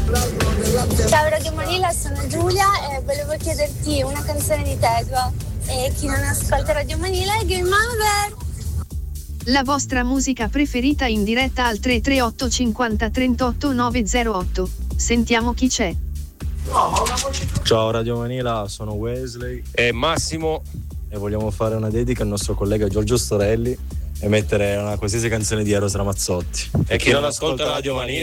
Ciao Radio Manila, sono Giulia e volevo chiederti una canzone di Tedua. E chi non ascolta Radio Manila è Game Over. La vostra musica preferita in diretta al 338 50 38 908. Sentiamo chi c'è. Ciao Radio Manila, sono Wesley e Massimo e vogliamo fare una dedica al nostro collega Giorgio Storelli e mettere una qualsiasi canzone di Eros Ramazzotti. E chi non ascolta Radio Manila